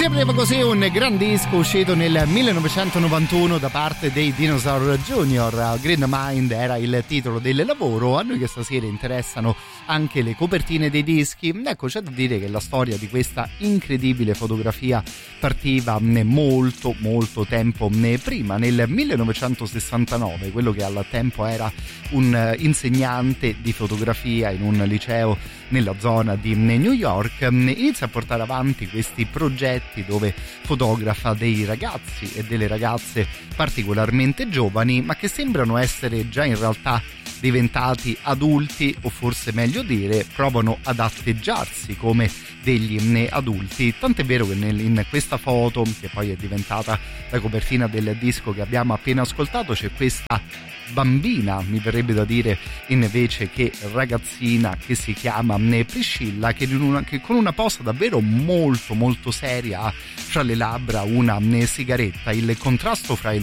Si apriva così un gran disco uscito nel 1991 da parte dei Dinosaur Jr. Green Mind era il titolo del lavoro. A noi che stasera interessano anche le copertine dei dischi, ecco, c'è da dire che la storia di questa incredibile fotografia partiva molto tempo prima. Nel 1969 quello che al tempo era un insegnante di fotografia in un liceo nella zona di New York inizia a portare avanti questi progetti dove fotografa dei ragazzi e delle ragazze particolarmente giovani, ma che sembrano essere già in realtà diventati adulti, o forse meglio dire provano ad atteggiarsi come degli adulti. Tant'è vero che in questa foto, che poi è diventata la copertina del disco che abbiamo appena ascoltato, c'è questa bambina, mi verrebbe da dire invece che ragazzina, che si chiama Priscilla, che con una posa davvero molto seria ha fra le labbra una sigaretta. Il contrasto fra